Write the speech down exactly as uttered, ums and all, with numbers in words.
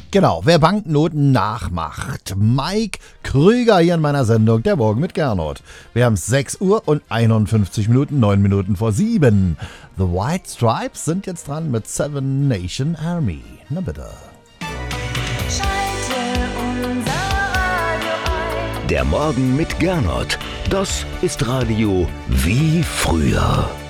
Genau, wer Banknoten nachmacht. Mike Krüger hier in meiner Sendung, der Morgen mit Gernot. Wir haben sechs Uhr und einundfünfzig Minuten, neun Minuten vor sieben. The White Stripes sind jetzt dran mit Seven Nation Army. Na bitte. Schalte unser Radio ein. Der Morgen mit Gernot. Das ist Radio wie früher.